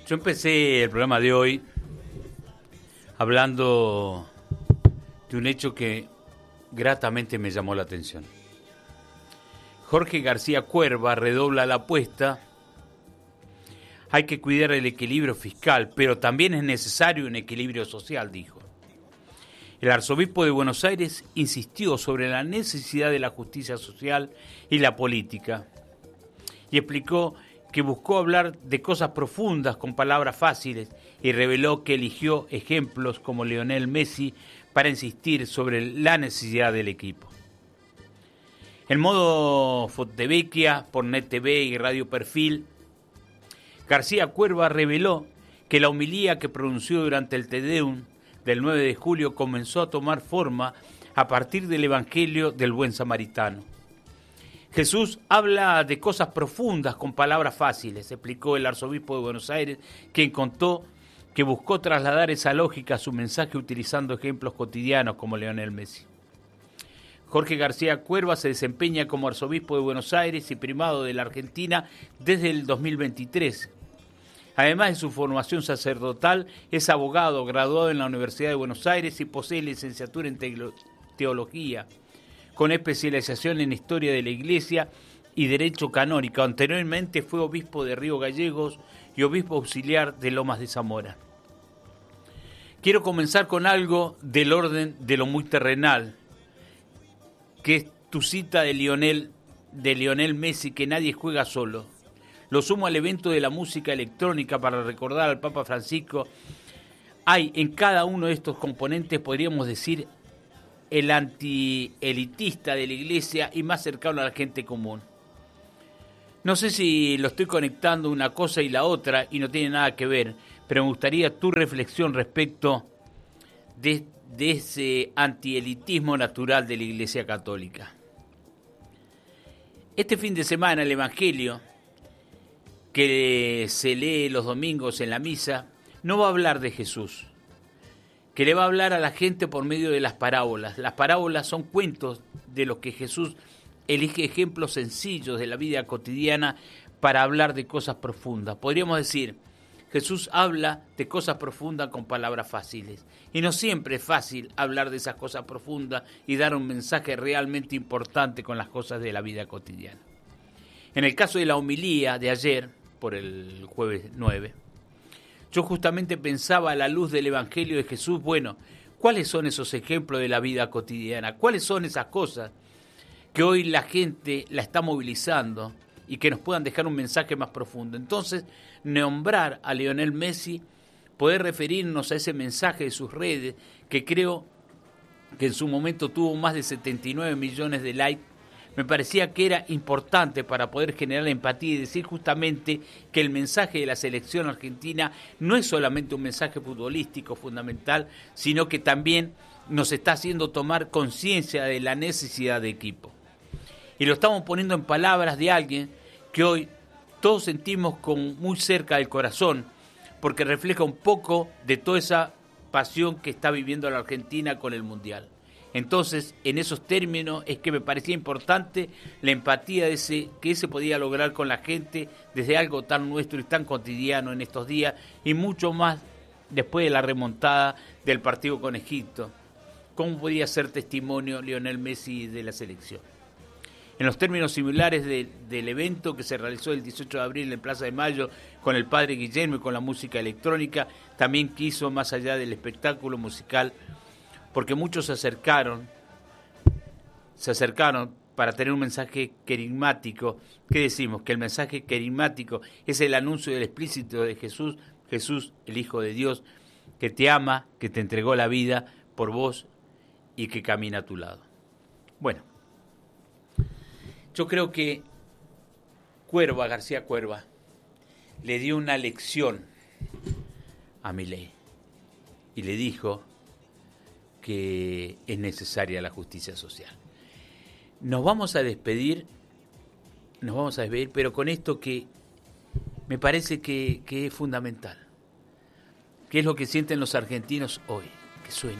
Yo empecé el programa de hoy hablando de un hecho que gratamente me llamó la atención. Jorge García Cuerva redobla la apuesta. Hay que cuidar el equilibrio fiscal, pero también es necesario un equilibrio social, dijo. El arzobispo de Buenos Aires insistió sobre la necesidad de la justicia social y la política y explicó que buscó hablar de cosas profundas con palabras fáciles y reveló que eligió ejemplos como Lionel Messi para insistir sobre la necesidad del equipo. En modo Fontevecchia, por Net TV y Radio Perfil, García Cuerva reveló que la homilía que pronunció durante el Te Deum del 9 de julio comenzó a tomar forma a partir del Evangelio del Buen Samaritano. Jesús habla de cosas profundas con palabras fáciles, explicó el arzobispo de Buenos Aires, quien contó que buscó trasladar esa lógica a su mensaje utilizando ejemplos cotidianos como Lionel Messi. Jorge García Cuerva se desempeña como arzobispo de Buenos Aires y primado de la Argentina desde el 2023. Además de su formación sacerdotal, es abogado graduado en la Universidad de Buenos Aires y posee licenciatura en teología, con especialización en Historia de la Iglesia y Derecho Canónico. Anteriormente fue obispo de Río Gallegos y obispo auxiliar de Lomas de Zamora. Quiero comenzar con algo del orden de lo muy terrenal, que es tu cita de Lionel Messi, que nadie juega solo. Lo sumo al evento de la música electrónica para recordar al Papa Francisco. Hay en cada uno de estos componentes, podríamos decir, el antielitista de la iglesia y más cercano a la gente común. No sé si lo estoy conectando una cosa y la otra y no tiene nada que ver, pero me gustaría tu reflexión respecto de ese antielitismo natural de la Iglesia Católica. Este fin de semana el Evangelio que se lee los domingos en la misa no va a hablar de Jesús, que le va a hablar a la gente por medio de las parábolas. Las parábolas son cuentos de los que Jesús elige ejemplos sencillos de la vida cotidiana para hablar de cosas profundas. Podríamos decir, Jesús habla de cosas profundas con palabras fáciles. Y no siempre es fácil hablar de esas cosas profundas y dar un mensaje realmente importante con las cosas de la vida cotidiana. En el caso de la homilía de ayer, por el jueves 9, yo justamente pensaba a la luz del Evangelio de Jesús, bueno, ¿cuáles son esos ejemplos de la vida cotidiana? ¿Cuáles son esas cosas que hoy la gente la está movilizando y que nos puedan dejar un mensaje más profundo? Entonces, nombrar a Lionel Messi, poder referirnos a ese mensaje de sus redes, que creo que en su momento tuvo más de 79 millones de likes, me parecía que era importante para poder generar empatía y decir justamente que el mensaje de la selección argentina no es solamente un mensaje futbolístico fundamental, sino que también nos está haciendo tomar conciencia de la necesidad de equipo. Y lo estamos poniendo en palabras de alguien que hoy todos sentimos muy cerca del corazón, porque refleja un poco de toda esa pasión que está viviendo la Argentina con el Mundial. Entonces, en esos términos es que me parecía importante la empatía que se podía lograr con la gente desde algo tan nuestro y tan cotidiano en estos días, y mucho más después de la remontada del partido con Egipto. ¿Cómo podía ser testimonio Lionel Messi de la selección? En los términos similares del evento que se realizó el 18 de abril en Plaza de Mayo con el Padre Guillermo y con la música electrónica, también quiso, más allá del espectáculo musical, porque muchos se acercaron para tener un mensaje querigmático. ¿Qué decimos? Que el mensaje querigmático es el anuncio del explícito de Jesús, el Hijo de Dios, que te ama, que te entregó la vida por vos y que camina a tu lado. Bueno, yo creo que García Cuerva, le dio una lección a Milei y le dijo que es necesaria la justicia social. Nos vamos a despedir, pero con esto que me parece que es fundamental, que es lo que sienten los argentinos hoy, que suene.